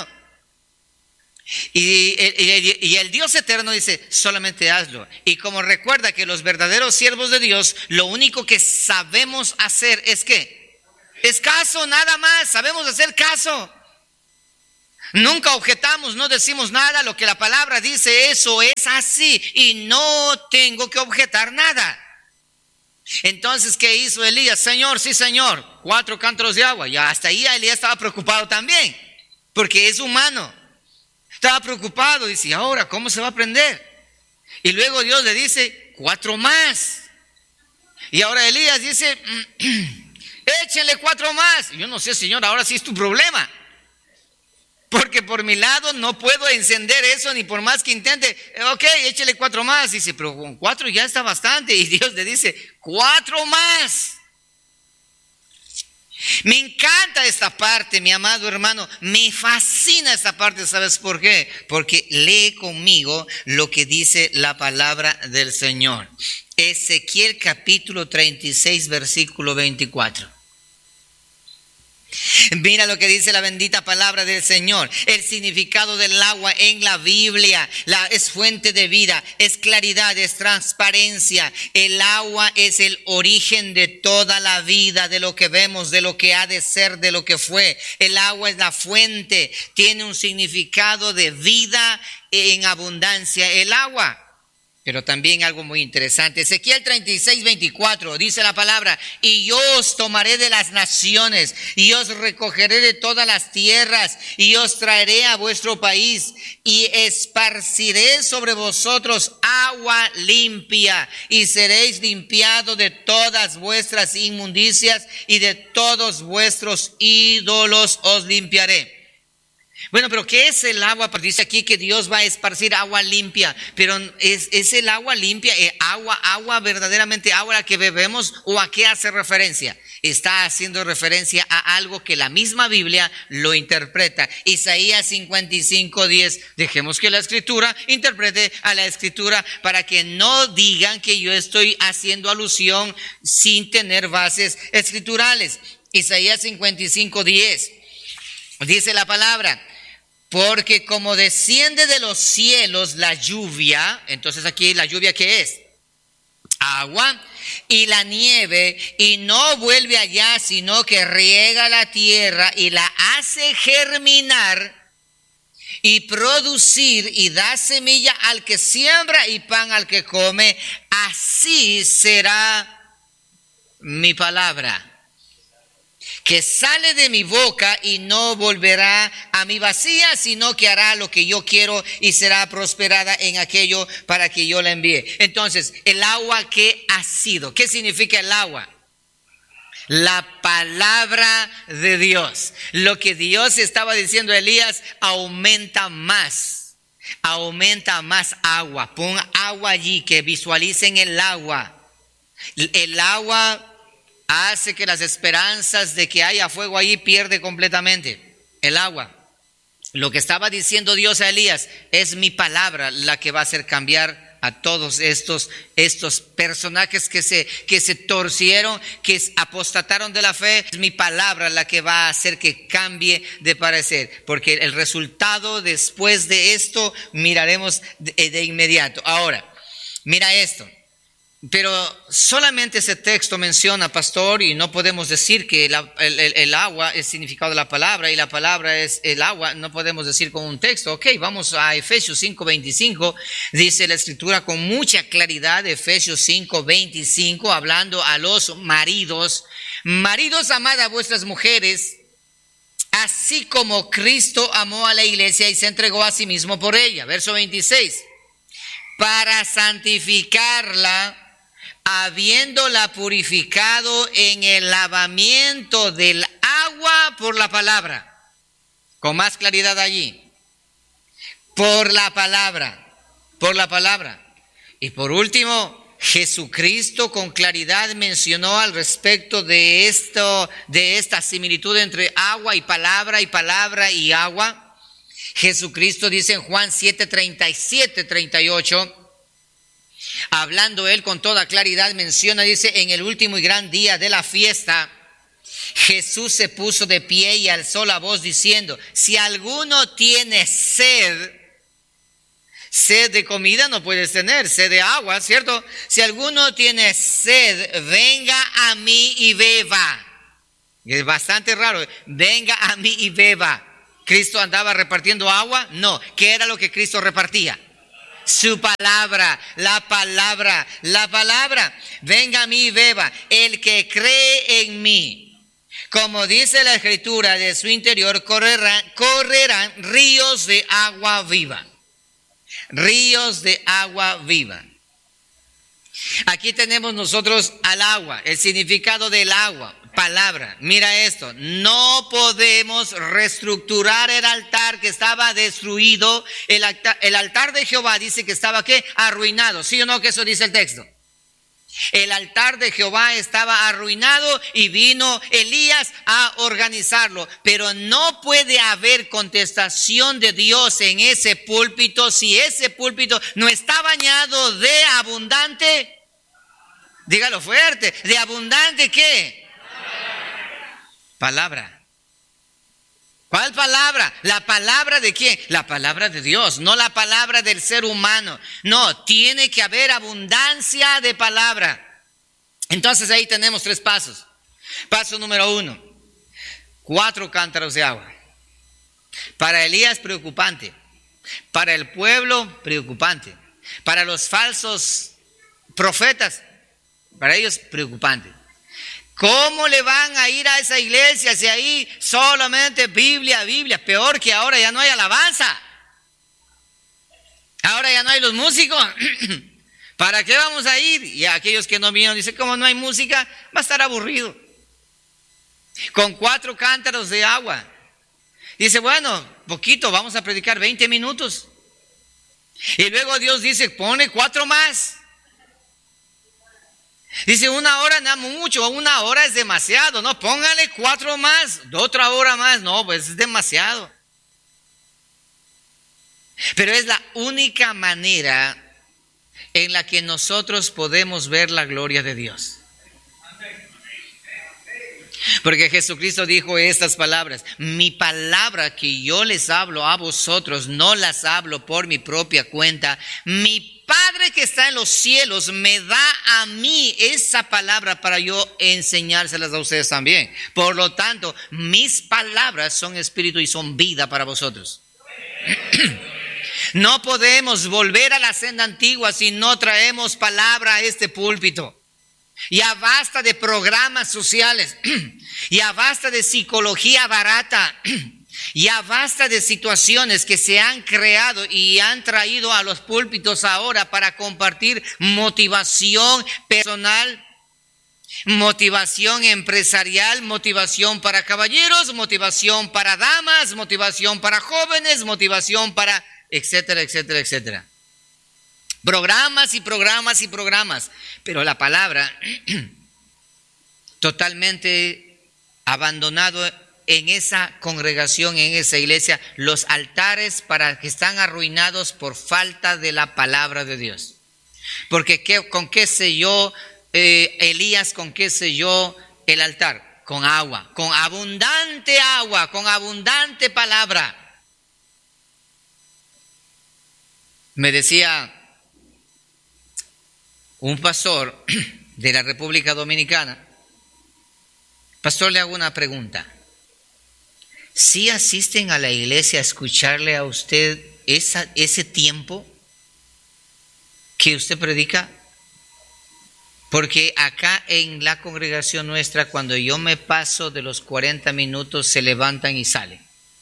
Y, y, y el Dios eterno dice, solamente hazlo. Y como recuerda que los verdaderos siervos de Dios, lo único que sabemos hacer es ¿qué? Es caso nada más, sabemos hacer caso. Nunca objetamos, no decimos nada, lo que la palabra dice, eso es así y no tengo que objetar nada. Entonces, ¿qué hizo Elías? Señor, sí señor, cuatro cántaros de agua. Ya hasta ahí Elías estaba preocupado también, porque es humano. Estaba preocupado, dice, ahora, ¿cómo se va a prender? Y luego Dios le dice, cuatro más. Y ahora Elías dice, échenle cuatro más. Yo no sé, Señor, ahora sí es tu problema. Porque por mi lado no puedo encender eso ni por más que intente. Ok, échale cuatro más. Dice, pero con cuatro ya está bastante. Y Dios le dice, cuatro más. Me encanta esta parte, mi amado hermano. Me fascina esta parte. ¿Sabes por qué? Porque lee conmigo lo que dice la palabra del Señor. Ezequiel capítulo treinta y seis, versículo veinticuatro. Mira lo que dice la bendita palabra del Señor. El significado del agua en la Biblia la, es fuente de vida, es claridad, es transparencia. El agua es el origen de toda la vida, de lo que vemos, de lo que ha de ser, de lo que fue. El agua es la fuente, tiene un significado de vida en abundancia. El agua. Pero también algo muy interesante. Ezequiel treinta y seis, veinticuatro dice la palabra: y yo os tomaré de las naciones, y os recogeré de todas las tierras, y os traeré a vuestro país, y esparciré sobre vosotros agua limpia, y seréis limpiados de todas vuestras inmundicias, y de todos vuestros ídolos os limpiaré. Bueno, pero ¿qué es el agua? Porque dice aquí que Dios va a esparcir agua limpia, pero ¿es, es el agua limpia, eh, agua, agua verdaderamente agua la que bebemos, o a qué hace referencia? Está haciendo referencia a algo que la misma Biblia lo interpreta. Isaías cincuenta y cinco, diez. Dejemos que la Escritura interprete a la Escritura para que no digan que yo estoy haciendo alusión sin tener bases escriturales. Isaías cincuenta y cinco, diez. Dice la palabra: porque como desciende de los cielos la lluvia, entonces aquí la lluvia ¿qué es? Agua, y la nieve, y no vuelve allá, sino que riega la tierra y la hace germinar y producir, y da semilla al que siembra y pan al que come, así será mi palabra que sale de mi boca, y no volverá a mi vacía, sino que hará lo que yo quiero y será prosperada en aquello para que yo la envíe. Entonces, el agua, ¿qué ha sido? ¿Qué significa el agua? La palabra de Dios. Lo que Dios estaba diciendo a Elías: aumenta más, aumenta más agua. Pon agua allí, que visualicen el agua. El agua hace que las esperanzas de que haya fuego ahí pierde completamente. El agua. Lo que estaba diciendo Dios a Elías: es mi palabra la que va a hacer cambiar a todos estos, estos personajes que se, que se torcieron, que apostataron de la fe. Es mi palabra la que va a hacer que cambie de parecer, porque el resultado después de esto miraremos de, de inmediato. Ahora, mira esto. Pero solamente ese texto menciona, pastor, y no podemos decir que la, el, el, el agua es significado de la palabra y la palabra es el agua. No podemos decir con un texto. Ok, vamos a Efesios cinco, veinticinco. Dice la Escritura con mucha claridad, Efesios cinco, veinticinco, hablando a los maridos: maridos, amad a vuestras mujeres, así como Cristo amó a la iglesia y se entregó a sí mismo por ella. Verso veintiséis. Para santificarla, habiéndola purificado en el lavamiento del agua por la palabra. Con más claridad allí. Por la palabra. Por la palabra. Y por último, Jesucristo con claridad mencionó al respecto de esto, de esta similitud entre agua y palabra, y palabra y agua. Jesucristo dice en Juan siete, treinta y siete, treinta y ocho. Hablando él con toda claridad, menciona, dice: en el último y gran día de la fiesta, Jesús se puso de pie y alzó la voz diciendo: si alguno tiene sed, sed de comida no puedes tener, sed de agua, ¿cierto? Si alguno tiene sed, venga a mí y beba. Es bastante raro. Venga a mí y beba. ¿Cristo andaba repartiendo agua? No. ¿Qué era lo que Cristo repartía? Su palabra, la palabra, la palabra. Venga a mí y beba. El que cree en mí, como dice la Escritura, de su interior correrán, correrán ríos de agua viva. Ríos de agua viva. Aquí tenemos nosotros al agua, el significado del agua, palabra. Mira esto, no podemos reestructurar el altar que estaba destruido. El altar, el altar de Jehová dice que estaba ¿qué? Arruinado. ¿Sí o no que eso dice el texto? El altar de Jehová estaba arruinado y vino Elías a organizarlo. Pero no puede haber contestación de Dios en ese púlpito si ese púlpito no está bañado de abundante. Dígalo fuerte. ¿De abundante qué? Palabra. ¿Cuál palabra? ¿La palabra de quién? La palabra de Dios, no la palabra del ser humano. No, tiene que haber abundancia de palabra. Entonces ahí tenemos tres pasos. Paso número uno, cuatro cántaros de agua. Para Elías, preocupante. Para el pueblo, preocupante. Para los falsos profetas, para ellos, preocupante. ¿Cómo le van a ir a esa iglesia si ahí solamente Biblia, Biblia? Peor que ahora ya no hay alabanza. Ahora ya no hay los músicos. ¿Para qué vamos a ir? Y a aquellos que no vinieron dicen, como no hay música, va a estar aburrido. Con cuatro cántaros de agua. Dice, bueno, poquito, vamos a predicar veinte minutos. Y luego Dios dice, pone cuatro más. Dice, una hora no mucho, una hora es demasiado. No, póngale cuatro más, otra hora más. No, pues es demasiado. Pero es la única manera en la que nosotros podemos ver la gloria de Dios. Porque Jesucristo dijo estas palabras: mi palabra que yo les hablo a vosotros, no las hablo por mi propia cuenta. Mi Padre que está en los cielos me da a mí esa palabra para yo enseñárselas a ustedes también. Por lo tanto, mis palabras son espíritu y son vida para vosotros. No podemos volver a la senda antigua si no traemos palabra a este púlpito. Ya basta de programas sociales. Ya basta de psicología barata. Ya basta de situaciones que se han creado y han traído a los púlpitos ahora para compartir motivación personal, motivación empresarial, motivación para caballeros, motivación para damas, motivación para jóvenes, motivación para etcétera, etcétera, etcétera. Programas y programas y programas, pero la palabra totalmente abandonado en esa congregación, en esa iglesia, los altares para que están arruinados por falta de la palabra de Dios. Porque ¿qué, con qué selló eh, Elías, con qué selló el altar? Con agua, con abundante agua, con abundante palabra. Me decía un pastor de la República Dominicana: pastor, le hago una pregunta. ¿Sí asisten a la iglesia a escucharle a usted esa, ese tiempo que usted predica? Porque acá en la congregación nuestra, cuando yo me paso de los cuarenta minutos, se levantan y salen.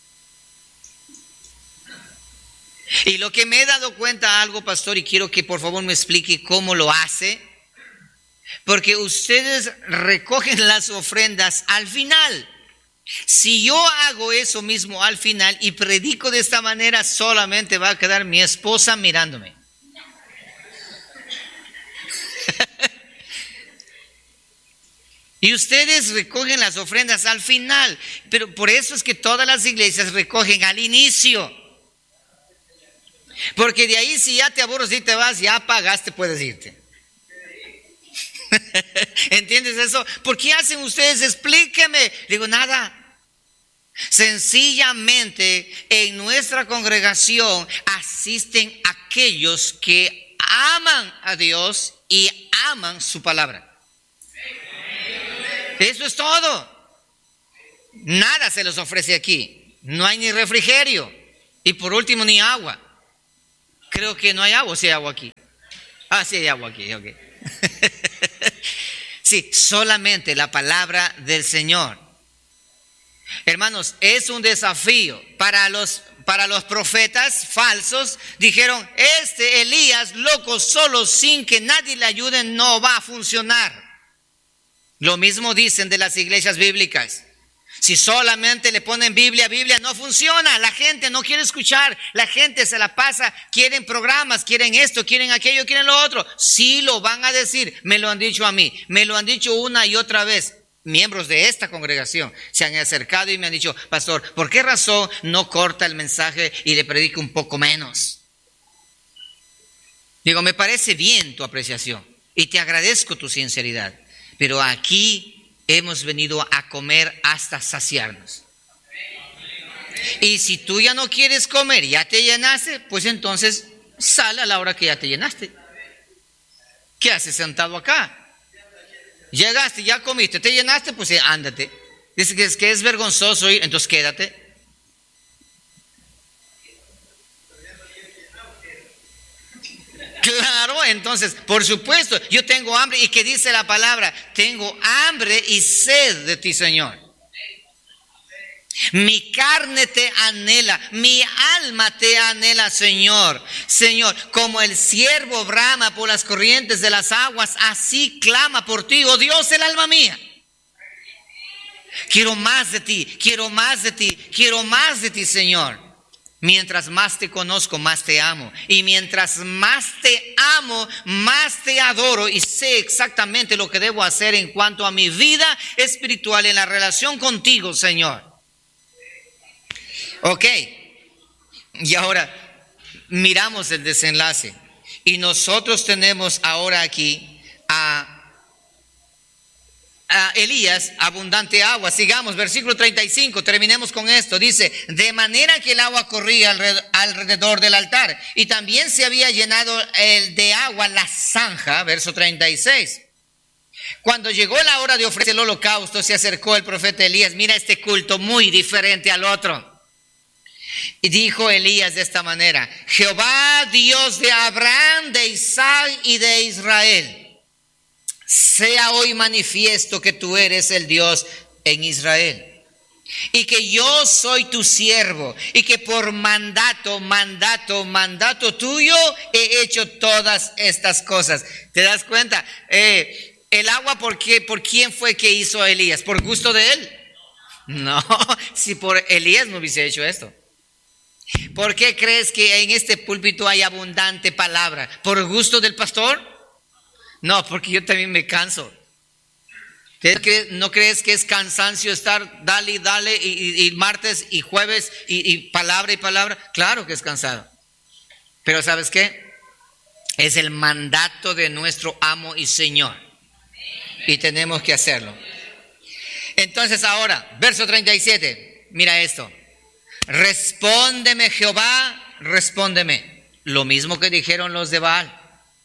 Y lo que me he dado cuenta algo, pastor, y quiero que por favor me explique cómo lo hace, porque ustedes recogen las ofrendas al final. Si yo hago eso mismo al final y predico de esta manera, solamente va a quedar mi esposa mirándome. Y ustedes recogen las ofrendas al final, pero por eso es que todas las iglesias recogen al inicio. Porque de ahí, si ya te aburres y te vas, ya pagaste, puedes irte. ¿Entiendes eso? ¿Por qué hacen ustedes? Explíqueme. Digo, nada. Sencillamente en nuestra congregación asisten aquellos que aman a Dios y aman su palabra. Eso es todo. Nada se les ofrece aquí. No hay ni refrigerio. Y por último, ni agua. Creo que no hay agua, sí hay agua aquí. Ah, sí hay agua aquí, ok. Sí, solamente la palabra del Señor. Hermanos, es un desafío para los, para los profetas falsos. Dijeron, este Elías, loco, solo sin que nadie le ayude, no va a funcionar. Lo mismo dicen de las iglesias bíblicas. Si solamente le ponen Biblia, Biblia, no funciona. La gente no quiere escuchar. La gente se la pasa. Quieren programas, quieren esto, quieren aquello, quieren lo otro. Sí lo van a decir. Me lo han dicho a mí. Me lo han dicho una y otra vez. Miembros de esta congregación se han acercado y me han dicho, pastor, ¿por qué razón no corta el mensaje y le predica un poco menos? Digo, me parece bien tu apreciación y te agradezco tu sinceridad. Pero aquí hemos venido a comer hasta saciarnos. Y si tú ya no quieres comer, ya te llenaste, pues entonces sal a la hora que ya te llenaste. ¿Qué haces sentado acá? Llegaste, ya comiste, te llenaste, pues ándate. Dice que es, que es vergonzoso ir, entonces quédate. Claro, entonces, por supuesto, yo tengo hambre. ¿Y qué dice la palabra? Tengo hambre y sed de ti, Señor. Mi carne te anhela, mi alma te anhela, Señor. Señor, como el ciervo brama por las corrientes de las aguas, así clama por ti, oh Dios, el alma mía. Quiero más de ti, quiero más de ti, quiero más de ti, Señor. Mientras más te conozco, más te amo. Y mientras más te amo, más te adoro y sé exactamente lo que debo hacer en cuanto a mi vida espiritual en la relación contigo, Señor. Ok. Y ahora miramos el desenlace. Y nosotros tenemos ahora aquí a... a Elías, abundante agua. Sigamos, versículo treinta y cinco, terminemos con esto. Dice, de manera que el agua corría alrededor del altar y también se había llenado el de agua la zanja. Verso treinta y seis. Cuando llegó la hora de ofrecer el holocausto, se acercó el profeta Elías. Mira este culto muy diferente al otro. Y dijo Elías de esta manera, Jehová, Dios de Abraham, de Isaac y de Israel, sea hoy manifiesto que tú eres el Dios en Israel y que yo soy tu siervo y que por mandato, mandato, mandato tuyo he hecho todas estas cosas. ¿Te das cuenta? Eh, el agua, ¿por qué? ¿Por quién fue que hizo Elías? ¿Por gusto de él? No, si por Elías no hubiese hecho esto. ¿Por qué crees que en este púlpito hay abundante palabra? ¿Por gusto del pastor? No, porque yo también me canso. ¿No crees que es cansancio estar dale y dale y, y, y martes y jueves y, y palabra y palabra? Claro que es cansado. Pero ¿sabes qué? Es el mandato de nuestro amo y Señor. Y tenemos que hacerlo. Entonces ahora, verso treinta y siete, mira esto. Respóndeme, Jehová, respóndeme. Lo mismo que dijeron los de Baal.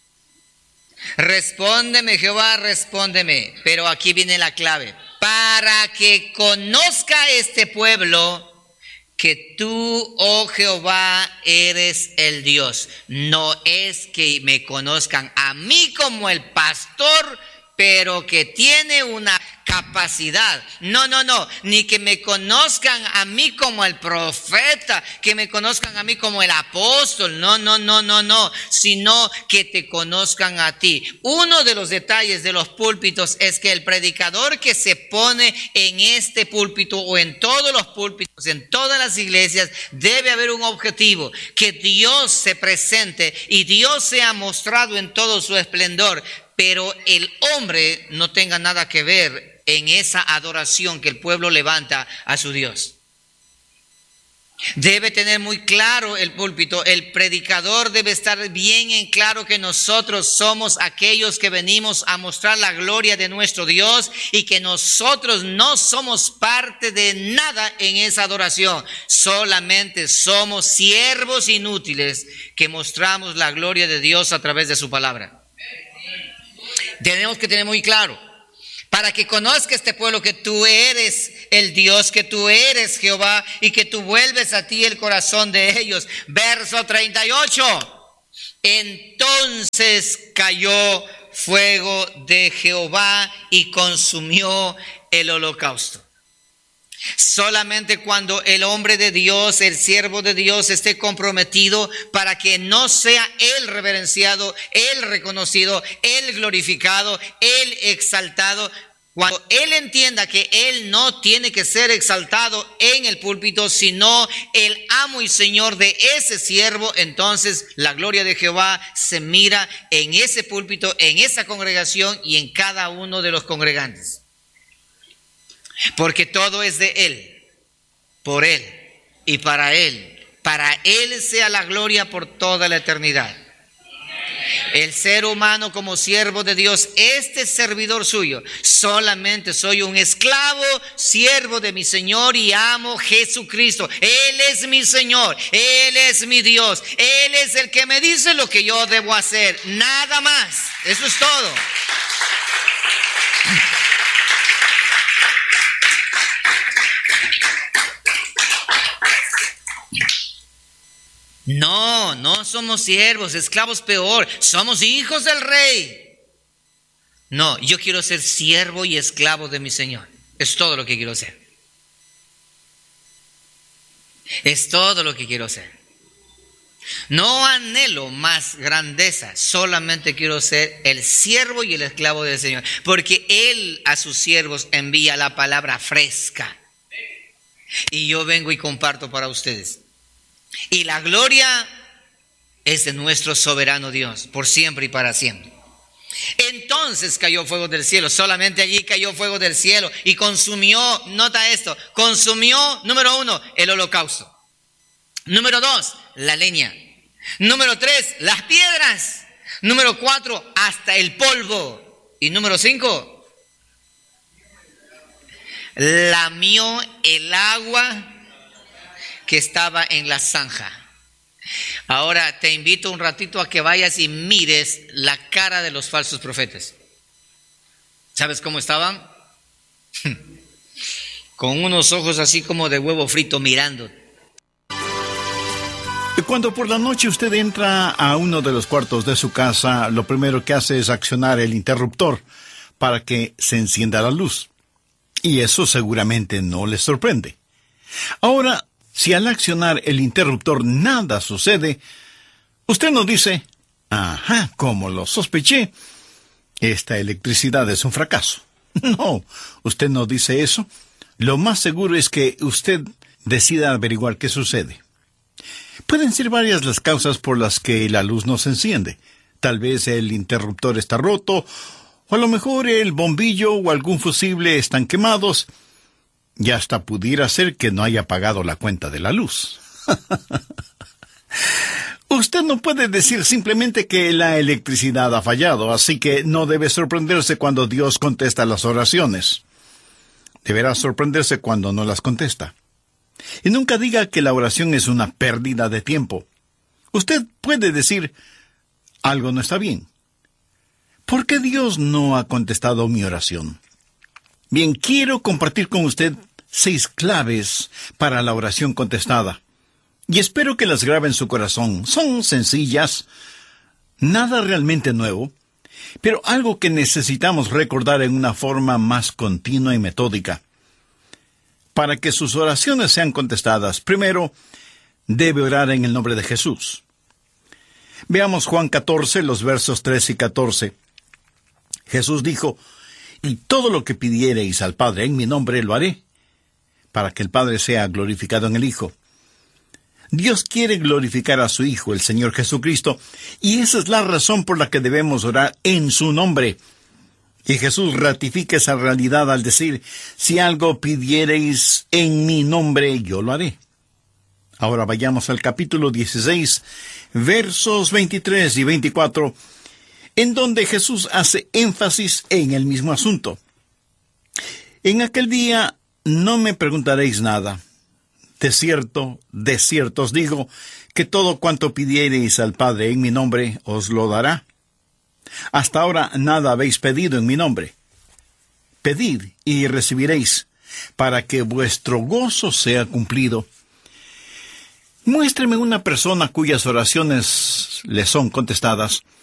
Respóndeme, Jehová, respóndeme. Pero aquí viene la clave. Para que conozca este pueblo que tú, oh Jehová, eres el Dios. No es que me conozcan a mí como el pastor, pero que tiene una capacidad. No, no, no. Ni que me conozcan a mí como el profeta, que me conozcan a mí como el apóstol. No, no, no, no, no. Sino que te conozcan a ti. Uno de los detalles de los púlpitos es que el predicador que se pone en este púlpito o en todos los púlpitos, en todas las iglesias, debe haber un objetivo. Que Dios se presente y Dios sea mostrado en todo su esplendor. Pero el hombre no tenga nada que ver en esa adoración que el pueblo levanta a su Dios. Debe tener muy claro el púlpito, el predicador debe estar bien en claro que nosotros somos aquellos que venimos a mostrar la gloria de nuestro Dios y que nosotros no somos parte de nada en esa adoración. Solamente somos siervos inútiles que mostramos la gloria de Dios a través de su palabra. Tenemos que tener muy claro, para que conozca este pueblo que tú eres el Dios que tú eres, Jehová, y que tú vuelves a ti el corazón de ellos. Verso treinta y ocho. Entonces cayó fuego de Jehová y consumió el holocausto. Solamente cuando el hombre de Dios, el siervo de Dios, esté comprometido para que no sea él reverenciado, él reconocido, él glorificado, él exaltado. Cuando él entienda que él no tiene que ser exaltado en el púlpito, sino el amo y señor de ese siervo, entonces la gloria de Jehová se mira en ese púlpito, en esa congregación y en cada uno de los congregantes. Porque todo es de Él, por Él y para Él. Para Él sea la gloria por toda la eternidad. El ser humano como siervo de Dios, este servidor suyo, solamente soy un esclavo, siervo de mi Señor y amo Jesucristo. Él es mi Señor, Él es mi Dios, Él es el que me dice lo que yo debo hacer, nada más. Eso es todo. No, no somos siervos, esclavos peor, somos hijos del rey. No, yo quiero ser siervo y esclavo de mi Señor. Es todo lo que quiero ser. Es todo lo que quiero ser. No anhelo más grandeza, solamente quiero ser el siervo y el esclavo del Señor. Porque Él a sus siervos envía la palabra fresca. Y yo vengo y comparto para ustedes. Y la gloria es de nuestro soberano Dios, por siempre y para siempre. Entonces cayó fuego del cielo, solamente allí cayó fuego del cielo y consumió, nota esto, consumió, número uno, el holocausto. Número dos, la leña. Número tres, las piedras. Número cuatro, hasta el polvo. Y número cinco, lamió el agua que estaba en la zanja. Ahora te invito un ratito a que vayas y mires la cara de los falsos profetas. ¿Sabes cómo estaban? Con unos ojos así como de huevo frito mirando. Cuando por la noche usted entra a uno de los cuartos de su casa, lo primero que hace es accionar el interruptor para que se encienda la luz. Y eso seguramente no le sorprende. Ahora, si al accionar el interruptor nada sucede, usted no dice, ajá, como lo sospeché, esta electricidad es un fracaso. No, usted no dice eso. Lo más seguro es que usted decida averiguar qué sucede. Pueden ser varias las causas por las que la luz no se enciende. Tal vez el interruptor está roto, o a lo mejor el bombillo o algún fusible están quemados. Y hasta pudiera ser que no haya pagado la cuenta de la luz. Usted no puede decir simplemente que la electricidad ha fallado, así que no debe sorprenderse cuando Dios contesta las oraciones. Deberá sorprenderse cuando no las contesta. Y nunca diga que la oración es una pérdida de tiempo. Usted puede decir, algo no está bien. ¿Por qué Dios no ha contestado mi oración? Bien, quiero compartir con usted seis claves para la oración contestada. Y espero que las grabe en su corazón. Son sencillas, nada realmente nuevo, pero algo que necesitamos recordar en una forma más continua y metódica. Para que sus oraciones sean contestadas, primero, debe orar en el nombre de Jesús. Veamos Juan catorce, los versos tres y catorce. Jesús dijo, y todo lo que pidiereis al Padre en mi nombre lo haré, para que el Padre sea glorificado en el Hijo. Dios quiere glorificar a su Hijo, el Señor Jesucristo, y esa es la razón por la que debemos orar en su nombre. Y Jesús ratifica esa realidad al decir, si algo pidiereis en mi nombre, yo lo haré. Ahora vayamos al capítulo dieciséis, versos veintitrés y veinticuatro, en donde Jesús hace énfasis en el mismo asunto. En aquel día no me preguntaréis nada. De cierto, de cierto os digo, que todo cuanto pidiereis al Padre en mi nombre, os lo dará. Hasta ahora nada habéis pedido en mi nombre. Pedid y recibiréis, para que vuestro gozo sea cumplido. Muéstreme una persona cuyas oraciones le son contestadas,